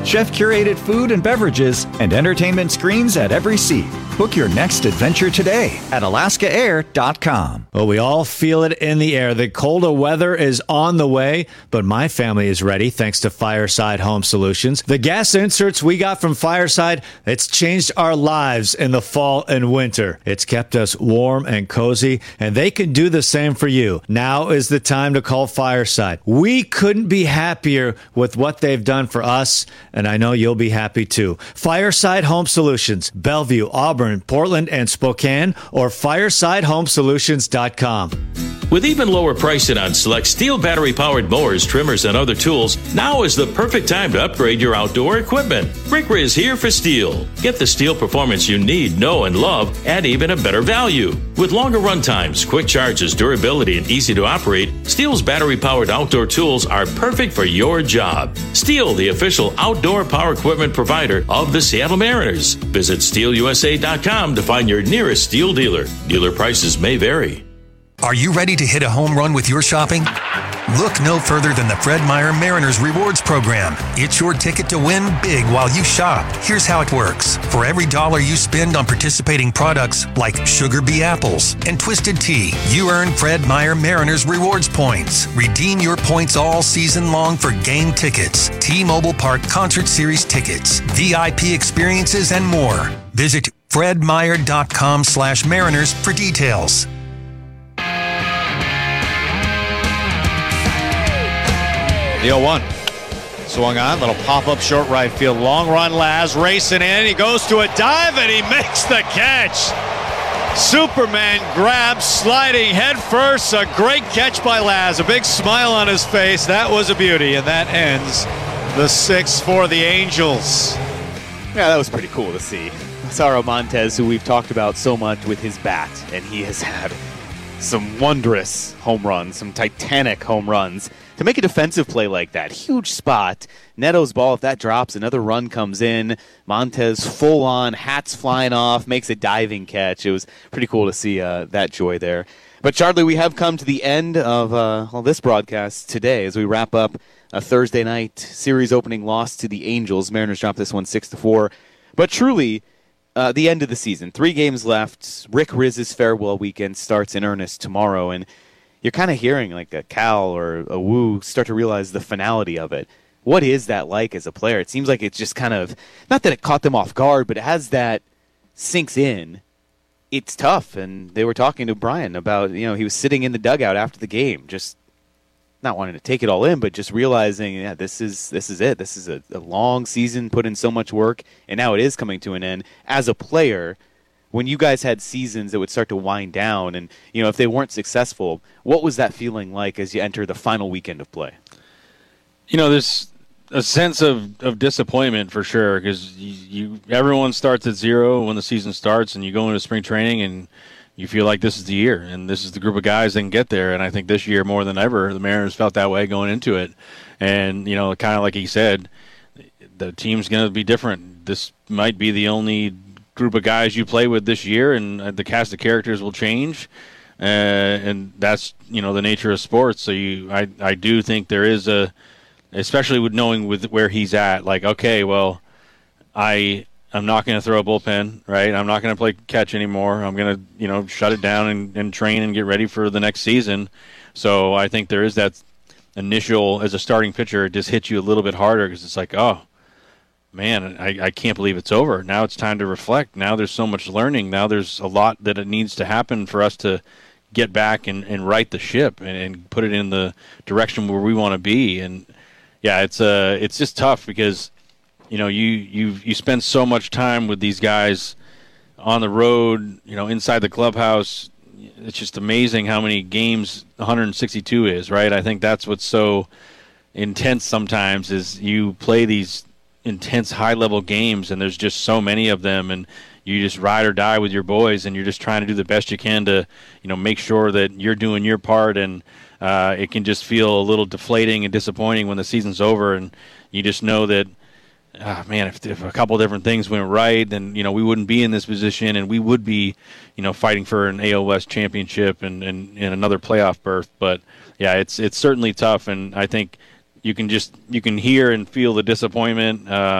Chef-curated food and beverages and entertainment screens at every seat. Book your next adventure today at alaskaair.com. Well, we all feel it in the air. The colder weather is on the way, but my family is ready thanks to Fireside Home Solutions. The gas inserts we got from Fireside, it's changed our lives in the fall and winter. It's kept us warm and cozy, and they can do the same for you. Now is the time to call Fireside. We couldn't be happier with what they've done for us, and I know you'll be happy too. Fireside Home Solutions, Bellevue, Auburn, Portland, and Spokane, or firesidehomesolutions.com. With even lower pricing on select steel battery-powered mowers, trimmers, and other tools, now is the perfect time to upgrade your outdoor equipment. Brinker is here for steel. Get the steel performance you need, know, and love at even a better value. With longer run times, quick charges, durability, and easy to operate, Steel's battery-powered outdoor tools are perfect for your job. Steel, the official outdoor power equipment provider of the Seattle Mariners. Visit SteelUSA.com to find your nearest Steel dealer. Dealer prices may vary. Are you ready to hit a home run with your shopping? Look no further than the Fred Meyer Mariners Rewards Program. It's your ticket to win big while you shop. Here's how it works. For every $1 you spend on participating products like Sugar Bee Apples and Twisted Tea, you earn Fred Meyer Mariners Rewards points. Redeem your points all season long for game tickets, T-Mobile Park Concert Series tickets, VIP experiences, and more. Visit fredmeyer.com/Mariners for details. The 0-1. Swung on, little pop-up short right field. Long run, Laz racing in. He goes to a dive and he makes the catch. Superman grabs, sliding head first. A great catch by Laz. A big smile on his face. That was a beauty, and that ends the 6th for the Angels. Yeah, that was pretty cool to see. Cesaro Montes, who we've talked about so much with his bat, and he has had some wondrous home runs, some titanic home runs. To make a defensive play like that, huge spot, Neto's ball, if that drops, another run comes in, Montes full on, hats flying off, makes a diving catch. It was pretty cool to see that joy there. But Charlie, we have come to the end of this broadcast today as we wrap up a Thursday night series opening loss to the Angels. Mariners dropped this one 6-4. But truly, the end of the season. 3 games left. Rick Riz's farewell weekend starts in earnest tomorrow, and you're kind of hearing like a Cal or a Wu start to realize the finality of it. What is that like as a player? It seems like it's just kind of, not that it caught them off guard, but as that sinks in, it's tough. And they were talking to Brian about, he was sitting in the dugout after the game, just not wanting to take it all in, but just realizing, yeah, this is it. This is a long season, put in so much work, and now it is coming to an end. As a player, when you guys had seasons that would start to wind down and, if they weren't successful, what was that feeling like as you enter the final weekend of play? There's a sense of disappointment for sure because everyone starts at 0 when the season starts and you go into spring training and you feel like this is the year and this is the group of guys that can get there. And I think this year more than ever, the Mariners felt that way going into it. And, kind of like he said, the team's going to be different. This might be the only group of guys you play with this year, and the cast of characters will change, and that's the nature of sports. So I do think there is especially with knowing with where he's at, like, okay, well, I'm not going to throw a bullpen, right? I'm not going to play catch anymore. I'm going to shut it down and train and get ready for the next season. So I think there is that initial, as a starting pitcher, it just hits you a little bit harder because it's like, oh man, I can't believe it's over. Now it's time to reflect. Now there's so much learning. Now there's a lot that it needs to happen for us to get back and right the ship and put it in the direction where we want to be. And yeah, it's just tough because you spend so much time with these guys on the road, inside the clubhouse. It's just amazing how many games 162 is, right? I think that's what's so intense sometimes is you play these intense high-level games, and there's just so many of them, and you just ride or die with your boys, and you're just trying to do the best you can to, make sure that you're doing your part, and it can just feel a little deflating and disappointing when the season's over, and you just know that, man, if a couple different things went right, then, we wouldn't be in this position, and we would be, fighting for an AL West championship and another playoff berth. But, yeah, it's certainly tough, and I think you can hear and feel the disappointment.